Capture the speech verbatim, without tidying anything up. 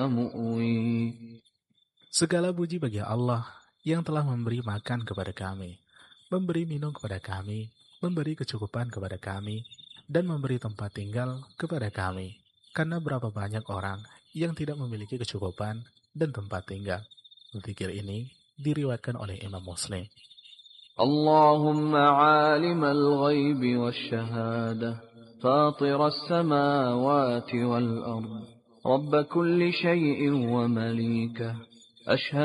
مؤوي. Segala puji bagi Allah yang telah memberi makan kepada kami, memberi minum kepada kami, memberi kecukupan kepada kami, dan memberi tempat tinggal kepada kami. Karena berapa banyak orang yang tidak memiliki kecukupan dan tempat tinggal. Zikir ini diriwayatkan oleh Imam Muslim. اللهم عالم الغيب والشهادة فاطر السماوات والأرض رب كل شيء ومليكه أشهد